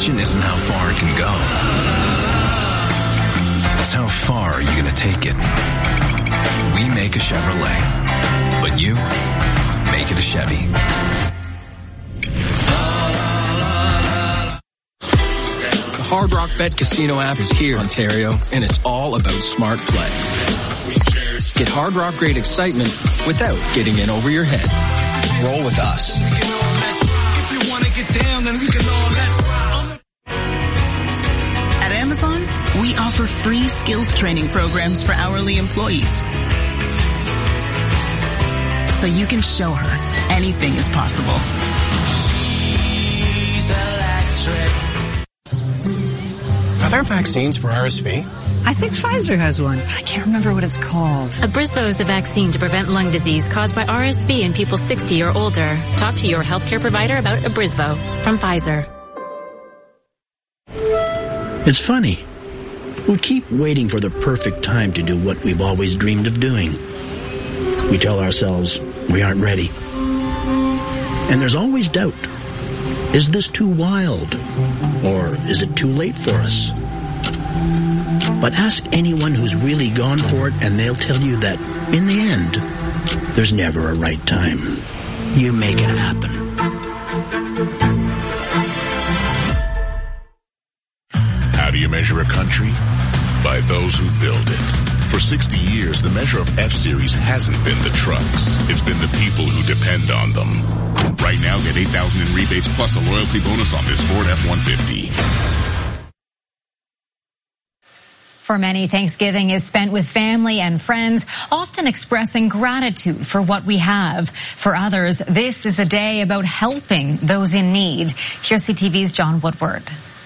question isn't how far it can go. It's how far are you going to take it? We make a Chevrolet, but you make it a Chevy. The Hard Rock Bet Casino app is here, Ontario, and it's all about smart play. Get Hard Rock grade excitement without getting in over your head. Roll with us. At Amazon, we offer free skills training programs for hourly employees. So you can show her anything is possible. She's electric. Are there vaccines for RSV? I think Pfizer has one. I can't remember what it's called. Abrysvo is a vaccine to prevent lung disease caused by RSV in people 60 or older. Talk to your healthcare provider about Abrysvo from Pfizer. It's funny. We keep waiting for the perfect time to do what we've always dreamed of doing. We tell ourselves we aren't ready. And there's always doubt. Is this too wild? Or is it too late for us? But ask anyone who's really gone for it and they'll tell you that, in the end, there's never a right time. You make it happen. How do you measure a country? By those who build it. For 60 years, the measure of F-Series hasn't been the trucks. It's been the people who depend on them. Right now, get $8,000 in rebates plus a loyalty bonus on this Ford F-150. For many, Thanksgiving is spent with family and friends, often expressing gratitude for what we have. For others, this is a day about helping those in need. Here's CTV's John Woodward.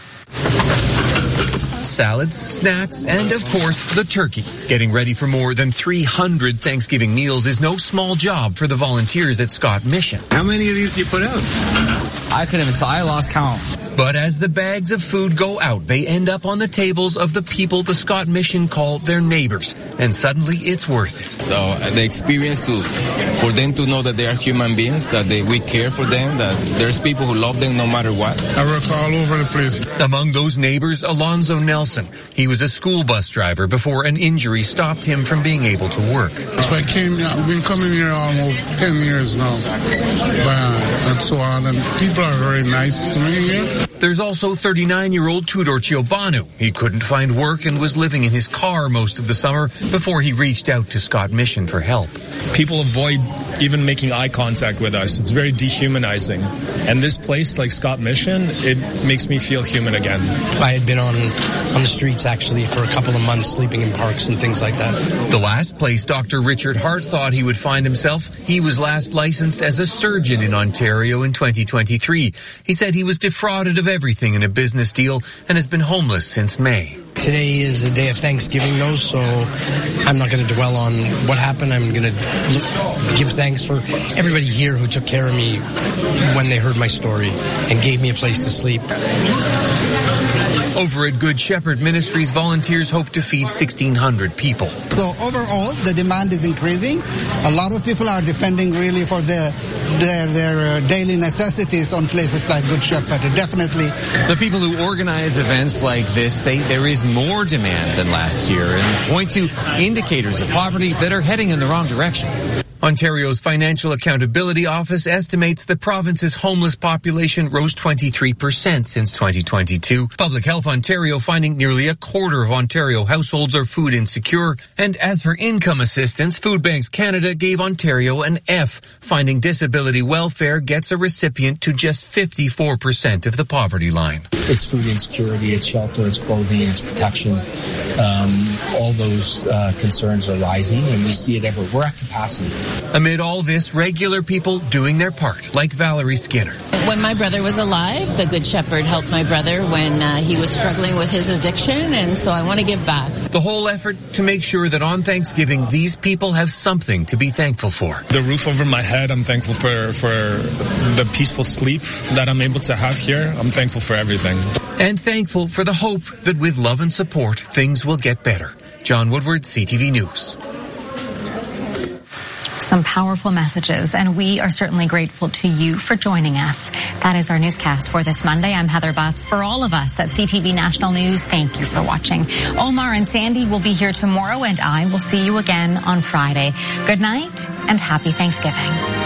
Salads, snacks, and of course, the turkey. Getting ready for more than 300 Thanksgiving meals is no small job for the volunteers at Scott Mission. How many of these do you put out? I couldn't even tell. I lost count. But as the bags of food go out, they end up on the tables of the people the Scott Mission call their neighbors. And suddenly, it's worth it. So the experience for them to know that they are human beings, that we care for them, that there's people who love them no matter what. I work all over the place. Among those neighbors, Alonzo Nelson. He was a school bus driver before an injury stopped him from being able to work. So I've been coming here almost 10 years now. And so on. And people are very nice to me here. There's also 39-year-old Tudor Ciobanu. He couldn't find work and was living in his car most of the summer before he reached out to Scott Mission for help. People avoid even making eye contact with us. It's very dehumanizing. And this place, like Scott Mission, it makes me feel human again. I had been on the streets, actually, for a couple of months, sleeping in parks and things like that. The last place Dr. Richard Hart thought he would find himself, he was last licensed as a surgeon in Ontario in 2023. He said he was defrauded of everything in a business deal and has been homeless since May. Today is a day of Thanksgiving, though, so I'm not going to dwell on what happened. I'm going to give thanks for everybody here who took care of me when they heard my story and gave me a place to sleep. Over at Good Shepherd Ministries, volunteers hope to feed 1,600 people. So overall, the demand is increasing. A lot of people are depending really for their daily necessities on places like Good Shepherd. Definitely. The people who organize events like this say there is more demand than last year and point to indicators of poverty that are heading in the wrong direction. Ontario's Financial Accountability Office estimates the province's homeless population rose 23% since 2022. Public Health Ontario finding nearly a quarter of Ontario households are food insecure. And as for income assistance, Food Banks Canada gave Ontario an F, finding disability welfare gets a recipient to just 54% of the poverty line. It's food insecurity, it's shelter, it's clothing, it's protection. All those concerns are rising, and we see it everywhere. We're at capacity. Amid all this, regular people doing their part, like Valerie Skinner. When my brother was alive, the Good Shepherd helped my brother when he was struggling with his addiction, and so I want to give back. The whole effort to make sure that on Thanksgiving, these people have something to be thankful for. The roof over my head, I'm thankful for the peaceful sleep that I'm able to have here. I'm thankful for everything. And thankful for the hope that with love and support, things will get better. John Woodward, CTV News. Some powerful messages, and we are certainly grateful to you for joining us. That is our newscast for this Monday. I'm Heather Butts. For all of us at CTV National News, thank you for watching. Omar and Sandy will be here tomorrow, and I will see you again on Friday. Good night and happy Thanksgiving.